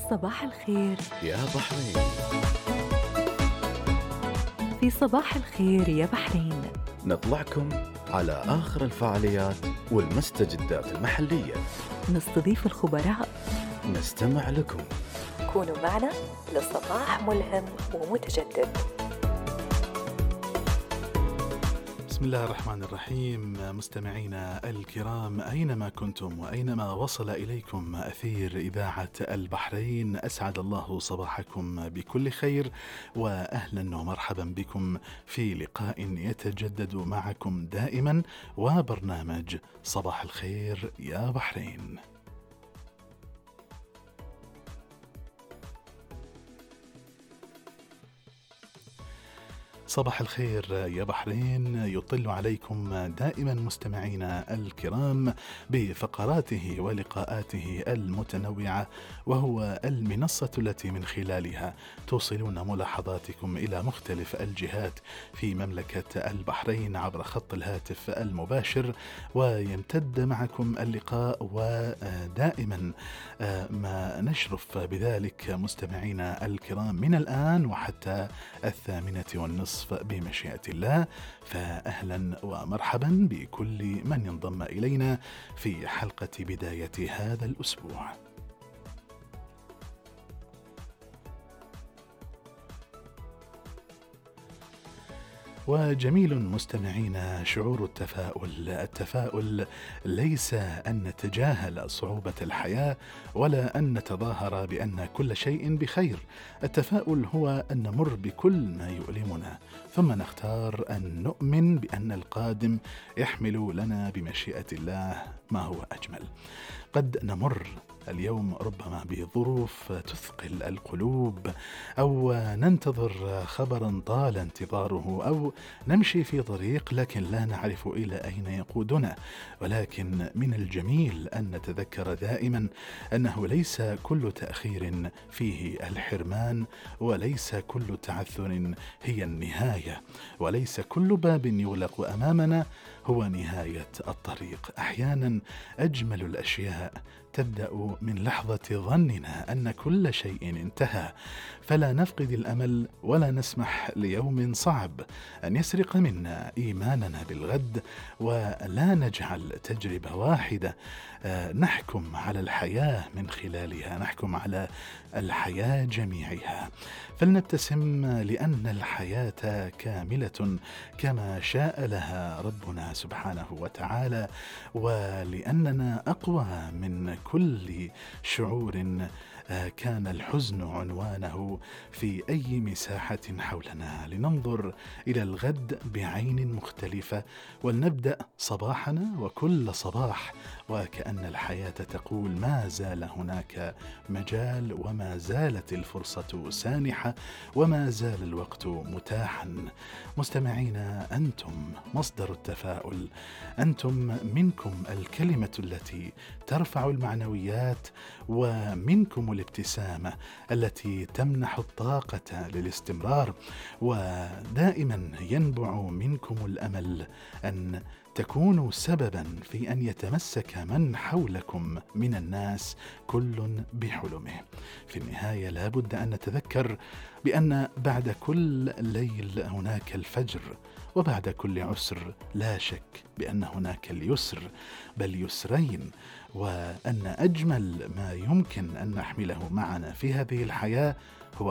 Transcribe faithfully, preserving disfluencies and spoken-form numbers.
صباح الخير. يا بحرين. في صباح الخير يا بحرين نطلعكم على آخر الفعاليات والمستجدات المحلية، نستضيف الخبراء، نستمع لكم. كونوا معنا لصباح ملهم ومتجدد. بسم الله الرحمن الرحيم. مستمعينا الكرام أينما كنتم وأينما وصل إليكم أثير إذاعة البحرين، أسعد الله صباحكم بكل خير، وأهلا ومرحبا بكم في لقاء يتجدد معكم دائما وبرنامج صباح الخير يا بحرين. صباح الخير يا بحرين يطل عليكم دائما مستمعينا الكرام بفقراته ولقاءاته المتنوعة، وهو المنصة التي من خلالها توصلون ملاحظاتكم إلى مختلف الجهات في مملكة البحرين عبر خط الهاتف المباشر، ويمتد معكم اللقاء، ودائما ما نشرف بذلك مستمعينا الكرام من الآن وحتى الثامنة والنصف بمشيئة الله. فأهلا ومرحبا بكل من ينضم إلينا في حلقة بداية هذا الأسبوع. وجميل مستمعين شعور التفاؤل. التفاؤل ليس أن نتجاهل صعوبة الحياة ولا أن نتظاهر بأن كل شيء بخير. التفاؤل هو أن نمر بكل ما يؤلمنا ثم نختار أن نؤمن بأن القادم يحمل لنا بمشيئة الله ما هو أجمل. قد نمر اليوم ربما بظروف تثقل القلوب، أو ننتظر خبرا طال انتظاره، أو نمشي في طريق لكن لا نعرف إلى أين يقودنا. ولكن من الجميل أن نتذكر دائما أنه ليس كل تأخير فيه الحرمان، وليس كل تعثر هي النهاية، وليس كل باب يغلق أمامنا هو نهاية الطريق. أحيانا أجمل الأشياء تبدأ من لحظة ظننا أن كل شيء انتهى، فلا نفقد الأمل ولا نسمح ليوم صعب أن يسرق منا إيماننا بالغد، ولا نجعل تجربة واحدة نحكم على الحياة من خلالها، نحكم على الحياة جميعها. فلنبتسم لأن الحياة كاملة كما شاء لها ربنا سبحانه وتعالى، ولأننا أقوى من كل شعور كان الحزن عنوانه في أي مساحة حولنا. لننظر إلى الغد بعين مختلفة، ولنبدأ صباحنا وكل صباح وكأن الحياة تقول ما زال هناك مجال، وما زالت الفرصة سانحة، وما زال الوقت متاحا. مستمعينا، أنتم مصدر التفاؤل، أنتم منكم الكلمة التي ترفع المعنويات، ومنكم الابتسامة التي تمنح الطاقة للاستمرار، ودائما ينبع منكم الأمل أن تكونوا سببا في أن يتمسك من حولكم من الناس كل بحلمه. في النهاية لا بد أن نتذكر بأن بعد كل ليل هناك الفجر، وبعد كل عسر لا شك بأن هناك اليسر، بل يسرين، وأن أجمل ما يمكن أن نحمله معنا في هذه الحياة هو